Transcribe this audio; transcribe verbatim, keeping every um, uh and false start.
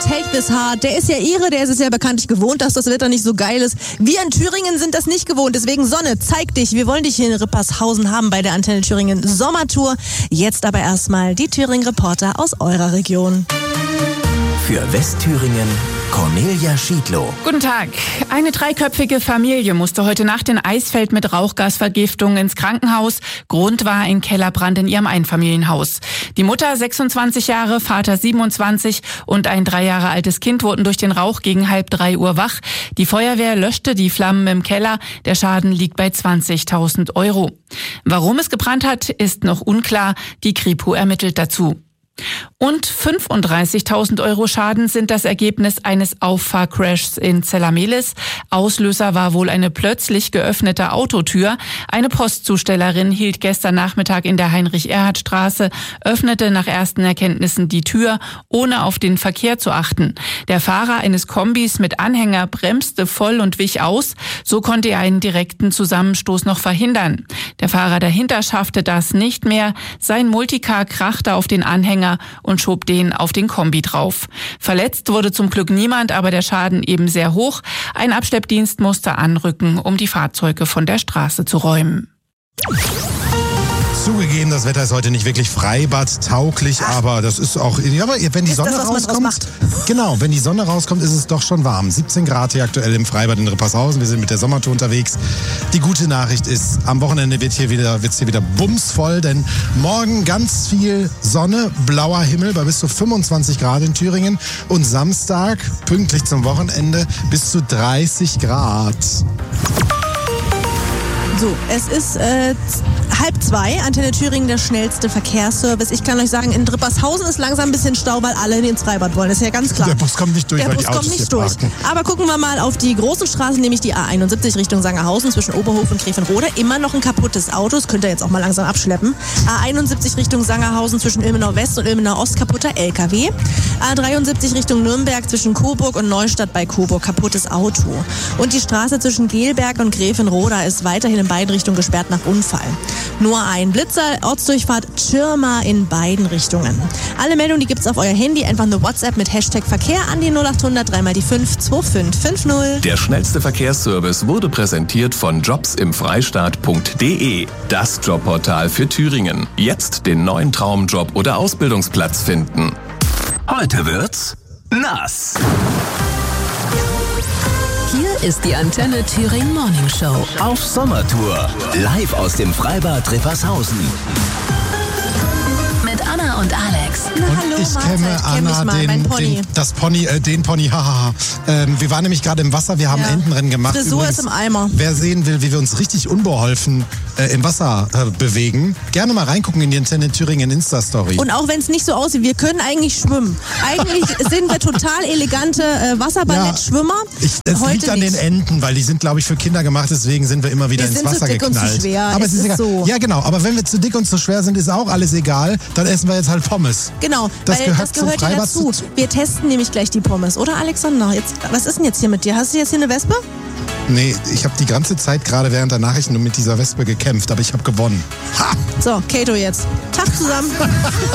Take This Heart. Der ist ja Ire, der ist es ja bekanntlich gewohnt, dass das Wetter nicht so geil ist. Wir in Thüringen sind das nicht gewohnt. Deswegen Sonne, zeig dich. Wir wollen dich hier in Rippershausen haben bei der Antenne Thüringen Sommertour. Jetzt aber erstmal die Thüringen-Reporter aus eurer Region. Für Westthüringen Cornelia Schiedlow. Guten Tag. Eine dreiköpfige Familie musste heute Nacht in Eisfeld mit Rauchgasvergiftung ins Krankenhaus. Grund war ein Kellerbrand in ihrem Einfamilienhaus. Die Mutter sechsundzwanzig Jahre, Vater siebenundzwanzig und ein drei Jahre altes Kind wurden durch den Rauch gegen halb drei Uhr wach. Die Feuerwehr löschte die Flammen im Keller. Der Schaden liegt bei zwanzigtausend Euro. Warum es gebrannt hat, ist noch unklar. Die Kripo ermittelt dazu. Und fünfunddreißigtausend Euro Schaden sind das Ergebnis eines Auffahrcrashs in Zellamelis. Auslöser war wohl eine plötzlich geöffnete Autotür. Eine Postzustellerin hielt gestern Nachmittag in der Heinrich-Erhardt-Straße, öffnete nach ersten Erkenntnissen die Tür, ohne auf den Verkehr zu achten. Der Fahrer eines Kombis mit Anhänger bremste voll und wich aus. So konnte er einen direkten Zusammenstoß noch verhindern. Der Fahrer dahinter schaffte das nicht mehr. Sein Multicar krachte auf den Anhänger und schob den auf den Kombi drauf. Verletzt wurde zum Glück niemand, aber der Schaden eben sehr hoch. Ein Abschleppdienst musste anrücken, um die Fahrzeuge von der Straße zu räumen. Zugegeben, das Wetter ist heute nicht wirklich freibadtauglich, aber das ist auch, ja, aber wenn die Ist Sonne das, was man draus rauskommt, macht? genau, wenn die Sonne rauskommt, ist es doch schon warm. siebzehn Grad hier aktuell im Freibad in Rippershausen. Wir sind mit der Sommertour unterwegs. Die gute Nachricht ist, am Wochenende wird hier wieder, wird's hier wieder bumsvoll, denn morgen ganz viel Sonne, blauer Himmel bei bis zu fünfundzwanzig Grad in Thüringen und Samstag, pünktlich zum Wochenende, bis zu dreißig Grad. So, es ist äh, halb zwei, Antenne Thüringen, der schnellste Verkehrsservice. Ich kann euch sagen, in Rippershausen ist langsam ein bisschen Stau, weil alle ins Freibad wollen. Das ist ja ganz klar. Der Bus kommt nicht durch, Der weil Bus die Autos kommt nicht hier durch. parken. Aber gucken wir mal auf die großen Straßen, nämlich die A einundsiebzig Richtung Sangerhausen zwischen Oberhof und Grevenrode. Immer noch ein kaputtes Auto, das könnt ihr jetzt auch mal langsam abschleppen. A einundsiebzig Richtung Sangerhausen zwischen Ilmenau West und Ilmenau Ost, kaputter L K W. A dreiundsiebzig Richtung Nürnberg zwischen Coburg und Neustadt bei Coburg, kaputtes Auto. Und die Straße zwischen Gelberg und Grevenroda ist weiterhin in beiden Richtungen gesperrt nach Unfall. Nur ein Blitzer, Ortsdurchfahrt Schirma in beiden Richtungen. Alle Meldungen, die gibt's auf euer Handy, einfach eine WhatsApp mit Hashtag Verkehr an die null achthundert drei mal die fünf zwei fünf fünf null. Der schnellste Verkehrsservice wurde präsentiert von jobs im freistaat punkt de, das Jobportal für Thüringen. Jetzt den neuen Traumjob oder Ausbildungsplatz finden. Heute wird's nass. Hier ist die Antenne Thüringen Morning Show. Auf Sommertour. Live aus dem Freibad Rippershausen. Mit Anna und Alex. Na, Und hallo, ich Mahlzeit. kenne Kenn mich Anna, mal, den, mein Pony. den, das Pony, äh, den Pony, hahaha. Ähm, wir waren nämlich gerade im Wasser, wir haben Ja. Entenrennen gemacht. Frisur Übrigens, ist im Eimer. Wer sehen will, wie wir uns richtig unbeholfen äh, im Wasser äh, bewegen, gerne mal reingucken in die Antenne Thüringen Insta-Story. Und auch wenn es nicht so aussieht, wir können eigentlich schwimmen. Eigentlich sind wir total elegante äh, Wasserballettschwimmer. Ich, es Heute liegt an nicht. den Enten, weil die sind, glaube ich, für Kinder gemacht, deswegen sind wir immer wieder Wir ins sind zu Wasser dick und zu geknallt. schwer, Aber es es ist ist egal. so. Ja, genau, aber wenn wir zu dick und zu schwer sind, ist auch alles egal. Dann essen wir jetzt halt Pommes. Genau, Das weil gehört das zum gehört ja Freibad dazu. zu- Wir testen nämlich gleich die Pommes, oder Alexander? Jetzt, was ist denn jetzt hier mit dir? Hast du jetzt hier eine Wespe? Nee, ich habe die ganze Zeit gerade während der Nachrichten nur mit dieser Wespe gekämpft, aber ich habe gewonnen. Ha! So, Kato jetzt. Tag zusammen.